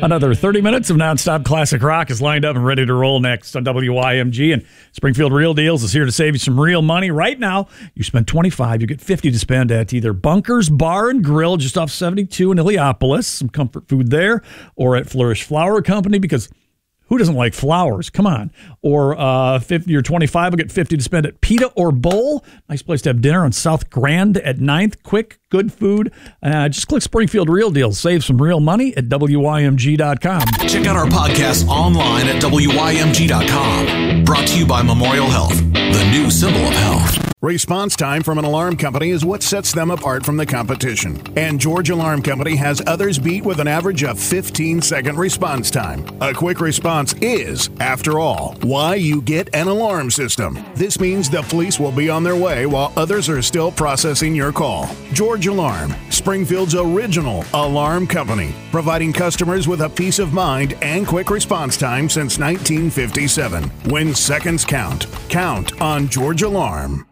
Another 30 minutes of nonstop classic rock is lined up and ready to roll next on WYMG. And Springfield Real Deals is here to save you some real money. Right now, you spend $25, you get $50 to spend at either Bunker's Bar and Grill just off 72 in Illiopolis, some comfort food there, or at Flourish Flower Company, because who doesn't like flowers? Come on. Or 50 or 25 will get 50 to spend at Pita or Bowl. Nice place to have dinner on South Grand at 9th. Quick, good food. Just click Springfield Real Deals. Save some real money at WYMG.com. Check out our podcast online at WYMG.com. Brought to you by Memorial Health, the new symbol of health. Response time from an alarm company is what sets them apart from the competition. And George Alarm Company has others beat with an average of 15-second response time. A quick response is, after all, why you get an alarm system. This means the police will be on their way while others are still processing your call. George Alarm, Springfield's original alarm company, providing customers with a peace of mind and quick response time since 1957. When seconds count, count on George Alarm.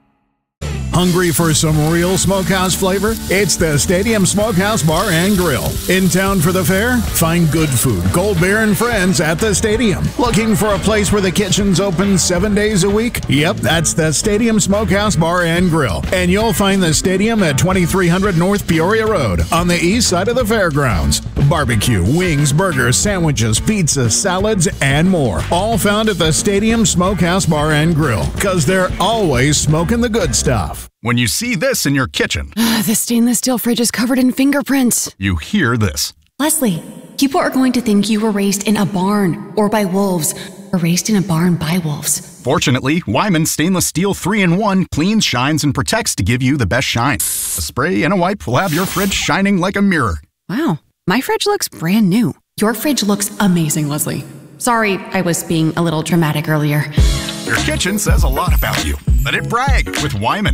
Hungry for some real smokehouse flavor? It's the Stadium Smokehouse Bar and Grill. In town for the fair? Find good food, Gold Bear and Friends at the Stadium. Looking for a place where the kitchen's open 7 days a week? Yep, that's the Stadium Smokehouse Bar and Grill. And you'll find the Stadium at 2300 North Peoria Road on the east side of the fairgrounds. Barbecue, wings, burgers, sandwiches, pizzas, salads, and more. All found at the Stadium Smokehouse Bar and Grill, because they're always smoking the good stuff. When you see this in your kitchen, the stainless steel fridge is covered in fingerprints. you hear this. Leslie, people are going to think you were raised in a barn or by wolves, or raised in a barn by wolves. Fortunately, Wyman Stainless Steel 3-in-1 cleans, shines, and protects to give you the best shine. A spray and a wipe will have your fridge shining like a mirror. Wow, my fridge looks brand new. Your fridge looks amazing, Leslie. Sorry, I was being a little dramatic earlier. Your kitchen says a lot about you. Let it brag with Wyman.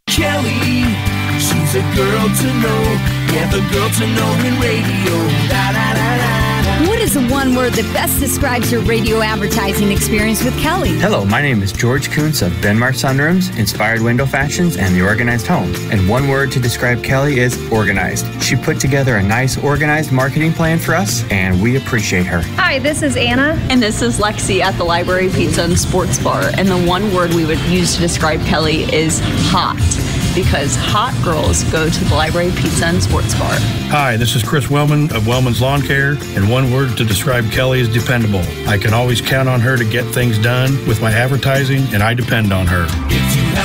Kelly, she's a girl to know. Yeah, the girl to know in radio. Da, da, da, da. What is the one word that best describes your radio advertising experience with Kelly? Hello, my name is George Kuntz of Benmar Sunrooms, Inspired Window Fashions, and The Organized Home. And one word to describe Kelly is organized. She put together a nice, organized marketing plan for us, and we appreciate her. Hi, this is Anna. And this is Lexi at the Library Pizza and Sports Bar. And the one word we would use to describe Kelly is hot, because hot girls go to the Library Pizza and Sports Bar. Hi, this is Chris Wellman of Wellman's Lawn Care, and one word to describe Kelly is dependable. I can always count on her to get things done with my advertising, and I depend on her.